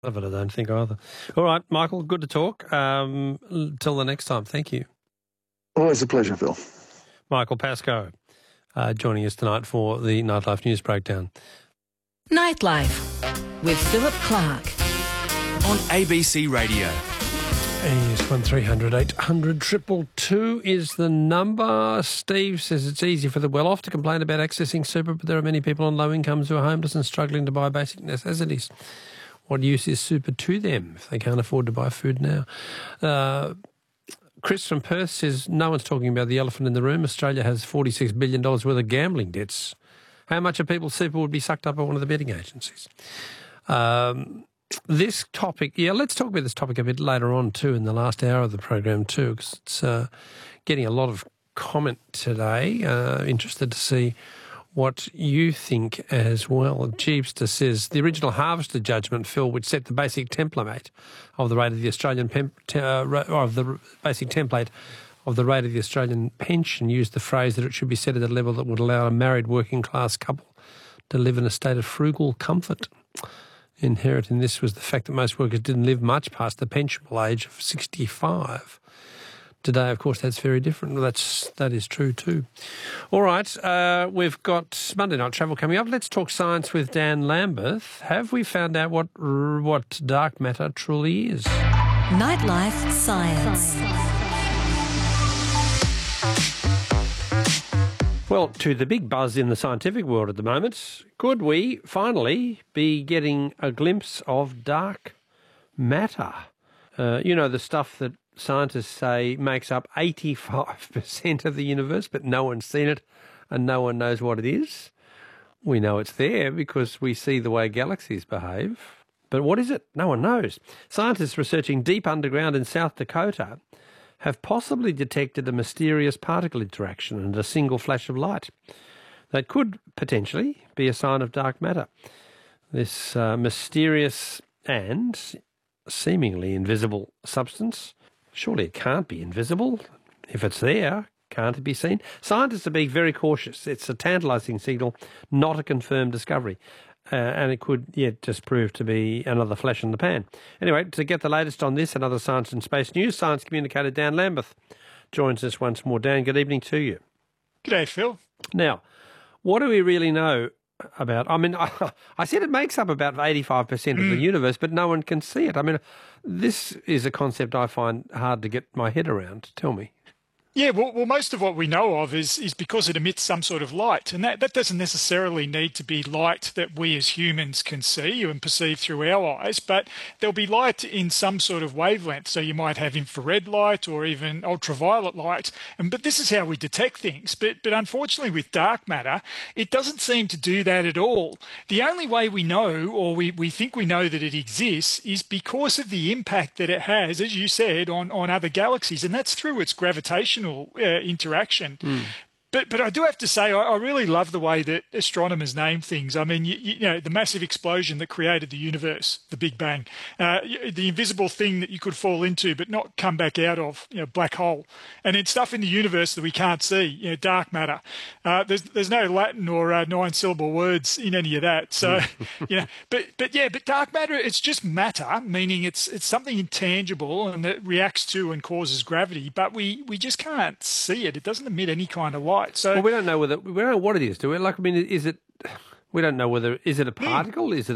Of it, I don't think either. All right, Michael, good to talk. Till the next time, thank you. Always a pleasure, Phil. Michael Pascoe joining us tonight for the Nightlife News Breakdown. Nightlife with Philip Clark on ABC Radio. Yes, 1300 800 222 is the number. Steve says it's easy for the well-off to complain about accessing super, but there are many people on low incomes who are homeless and struggling to buy basic necessities. What use is super to them if they can't afford to buy food now? Chris from Perth says no one's talking about the elephant in the room. Australia has $46 billion worth of gambling debts. How much of people's super would be sucked up by one of the betting agencies? This topic, let's talk about this topic a bit later on too, in the last hour of the program too, because it's getting a lot of comment today. Interested to see what you think as well. Jeepster says the original Harvester judgment, Phil, which set the basic template of the rate of the Australian pension, used the phrase that it should be set at a level that would allow a married working class couple to live in a state of frugal comfort. Inherent in this was the fact that most workers didn't live much past the pensionable age of 65. Today, of course, that's very different. That is true too. All right, we've got Monday Night Travel coming up. Let's talk science with Dan Lambeth. Have we found out what dark matter truly is? Nightlife Science. Well, to the big buzz in the scientific world at the moment, could we finally be getting a glimpse of dark matter? The stuff that scientists say makes up 85% of the universe, but no one's seen it and no one knows what it is. We know it's there because we see the way galaxies behave. But what is it? No one knows. Scientists researching deep underground in South Dakota have possibly detected a mysterious particle interaction and a single flash of light that could potentially be a sign of dark matter. This mysterious and seemingly invisible substance, surely it can't be invisible. If it's there, can't it be seen? Scientists are being very cautious. It's a tantalising signal, not a confirmed discovery. And it could yet just prove to be another flash in the pan. Anyway, to get the latest on this and other science and space news, science communicator Dan Lambeth joins us once more. Dan, good evening to you. G'day, Phil. Now, what do we really know about? I mean, I said it makes up about 85% of the universe, but no one can see it. I mean, this is a concept I find hard to get my head around. Tell me. Yeah, well, most of what we know of is because it emits some sort of light, and that doesn't necessarily need to be light that we as humans can see and perceive through our eyes, but there'll be light in some sort of wavelength. So you might have infrared light or even ultraviolet light, but this is how we detect things. But unfortunately with dark matter, it doesn't seem to do that at all. The only way we know, or we think we know that it exists, is because of the impact that it has, as you said, on other galaxies, and that's through its gravitational interaction. But I do have to say, I really love the way that astronomers name things. I mean, you know, the massive explosion that created the universe, the Big Bang, the invisible thing that you could fall into but not come back out of, black hole, and then stuff in the universe that we can't see, dark matter. There's no Latin or 9-syllable words in any of that. So, but dark matter, it's just matter, meaning it's something intangible and that reacts to and causes gravity, but we just can't see it. It doesn't emit any kind of light. So, well, we don't know what it is, do we? Like, I mean, is it? We don't know whether is it a particle? Is it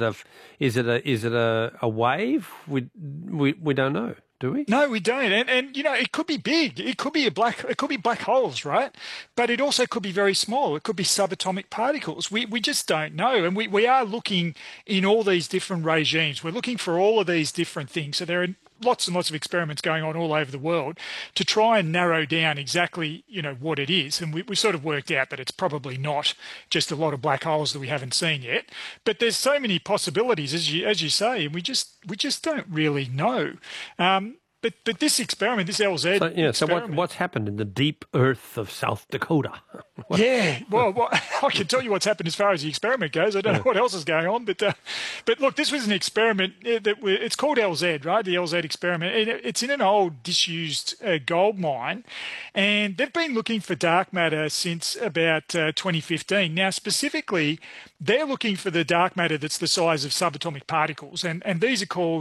a wave? We don't know, do we? No, we don't. And it could be big. It could be black holes, right? But it also could be very small. It could be subatomic particles. We just don't know. And we are looking in all these different regimes. We're looking for all of these different things. So there are lots and lots of experiments going on all over the world to try and narrow down exactly, what it is. And we sort of worked out that it's probably not just a lot of black holes that we haven't seen yet. But there's so many possibilities, as you say, and we just don't really know. But this experiment, this LZ experiment... So what's happened in the deep earth of South Dakota? Well, I can tell you what's happened as far as the experiment goes. I don't know what else is going on, but look, this was an experiment it's called LZ, right? The LZ experiment. It's in an old disused gold mine, and they've been looking for dark matter since about 2015. Now, specifically, they're looking for the dark matter that's the size of subatomic particles, and these are called